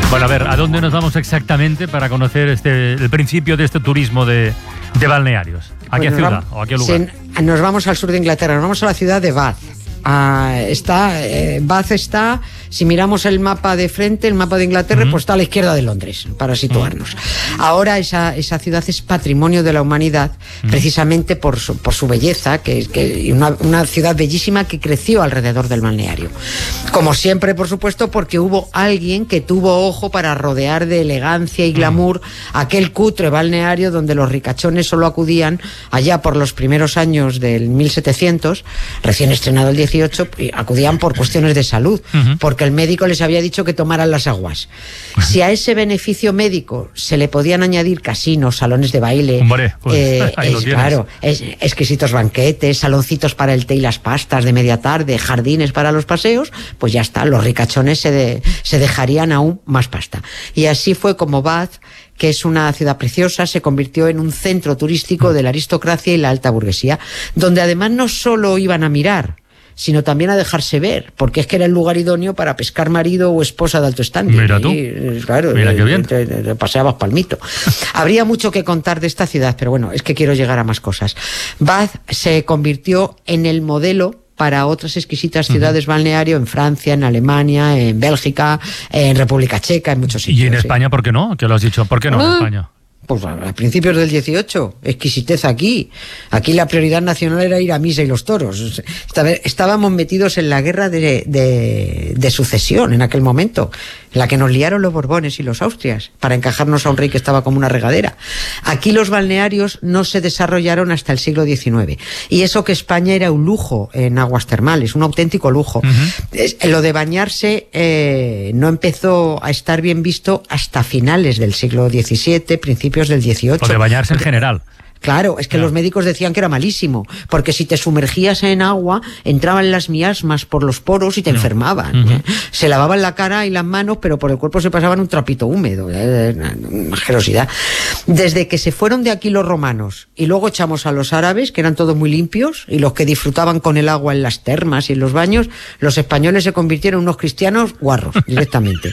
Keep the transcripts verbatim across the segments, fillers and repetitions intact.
Bueno, a ver, ¿a dónde nos vamos exactamente para conocer este el principio de este turismo de, de balnearios? ¿A qué Pues ciudad vamos, o a qué lugar? Sí, nos vamos al sur de Inglaterra, nos vamos a la ciudad de Bath. Ah, está, eh, Bath está, si miramos el mapa de frente, el mapa de Inglaterra, uh-huh. pues está a la izquierda de Londres, para situarnos. Uh-huh. Ahora esa, esa ciudad es patrimonio de la humanidad, uh-huh. precisamente por su, por su belleza, que es que una, una ciudad bellísima que creció alrededor del balneario. Como siempre, por supuesto, porque hubo alguien que tuvo ojo para rodear de elegancia y glamour uh-huh. aquel cutre balneario donde los ricachones solo acudían allá por los primeros años del mil setecientos, recién estrenado el dieciocho, acudían por cuestiones de salud, uh-huh. porque el médico les había dicho que tomaran las aguas. Uh-huh. Si a ese beneficio médico se le podían añadir casinos, salones de baile, Hombre, pues, eh, es, claro, es, exquisitos banquetes, saloncitos para el té y las pastas de media tarde, jardines para los paseos, pues ya está, los ricachones se, de, se dejarían aún más pasta. Y así fue como Bath, que es una ciudad preciosa, se convirtió en un centro turístico de la aristocracia y la alta burguesía, donde además no solo iban a mirar, sino también a dejarse ver, porque es que era el lugar idóneo para pescar marido o esposa de alto standing. Mira tú, y, claro, mira qué bien. Te, te, te paseabas palmito. Habría mucho que contar de esta ciudad, pero bueno, es que quiero llegar a más cosas. Bath se convirtió en el modelo para otras exquisitas ciudades uh-huh. balneario en Francia, en Alemania, en Bélgica, en República Checa, en muchos sitios. ¿Y en sí. España por qué no? ¿Qué lo has dicho? ¿Por qué no ah. en España? Pues a principios del dieciocho, exquisitez aquí. Aquí la prioridad nacional era ir a misa y los toros. Estábamos metidos en la guerra de, de, de sucesión en aquel momento, en la que nos liaron los Borbones y los Austrias para encajarnos a un rey que estaba como una regadera. Aquí los balnearios no se desarrollaron hasta el siglo diecinueve. Y eso que España era un lujo en aguas termales, un auténtico lujo. Uh-huh. Es, lo de bañarse eh, no empezó a estar bien visto hasta finales del siglo diecisiete, principios del dieciocho. O de bañarse en general. Claro, es que claro. los médicos decían que era malísimo, porque si te sumergías en agua, entraban las miasmas por los poros y te no. enfermaban. Uh-huh. ¿eh? Se lavaban la cara y las manos, pero por el cuerpo se pasaban un trapito húmedo. ¿eh? Una asquerosidad. Desde que se fueron de aquí los romanos y luego echamos a los árabes, que eran todos muy limpios, y los que disfrutaban con el agua en las termas y en los baños, los españoles se convirtieron en unos cristianos guarros, directamente.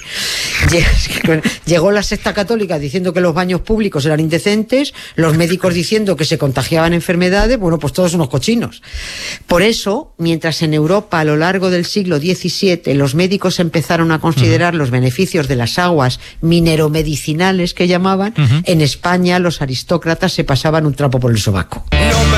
Llegó la secta católica diciendo que los baños públicos eran indecentes, los médicos diciendo que se contagiaban enfermedades, bueno, pues todos unos cochinos. Por eso, mientras en Europa a lo largo del siglo diecisiete los médicos empezaron a considerar uh-huh. los beneficios de las aguas mineromedicinales que llamaban, uh-huh. en España los aristócratas se pasaban un trapo por el sobaco.